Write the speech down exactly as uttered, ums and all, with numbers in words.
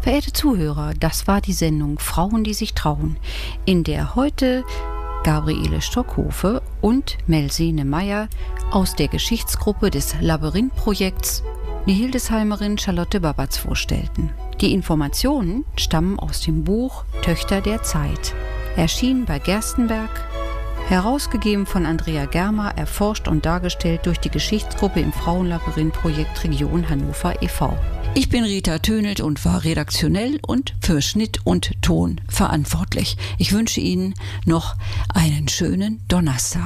Verehrte Zuhörer, das war die Sendung Frauen, die sich trauen, in der heute Gabriele Stockhofe und Melsene Meyer aus der Geschichtsgruppe des Labyrinth-Projekts die Hildesheimerin Charlotte Babatz vorstellten. Die Informationen stammen aus dem Buch Töchter der Zeit, erschienen bei Gerstenberg, herausgegeben von Andrea Germer, erforscht und dargestellt durch die Geschichtsgruppe im Frauenlabyrinth-Projekt Region Hannover e V Ich bin Rita Tönelt und war redaktionell und für Schnitt und Ton verantwortlich. Ich wünsche Ihnen noch einen schönen Donnerstag.